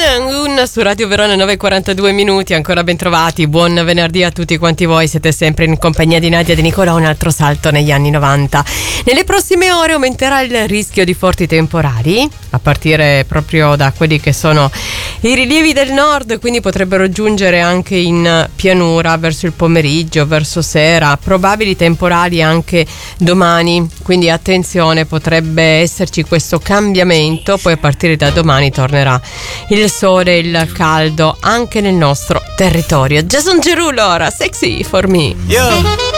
Un su Radio Verona 9:42 minuti, ancora ben trovati, buon venerdì a tutti quanti voi, siete sempre in compagnia di Nadia De Nicolò, un altro salto negli anni 90. Nelle prossime ore aumenterà il rischio di forti temporali, a partire proprio da quelli che sono i rilievi del nord, quindi potrebbero giungere anche in pianura verso il pomeriggio, verso sera, probabili temporali anche domani, quindi attenzione, potrebbe esserci questo cambiamento, poi a partire da domani tornerà il sole e il caldo anche nel nostro territorio. Jason Derulo, ora Sexy for Me. Yo.